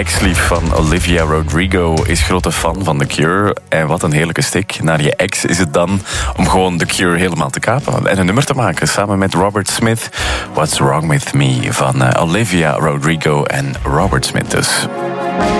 ex-lief van Olivia Rodrigo is grote fan van The Cure. En wat een heerlijke stick naar je ex is het dan om gewoon The Cure helemaal te kapen en een nummer te maken samen met Robert Smith. What's Wrong With Me van Olivia Rodrigo en Robert Smith dus.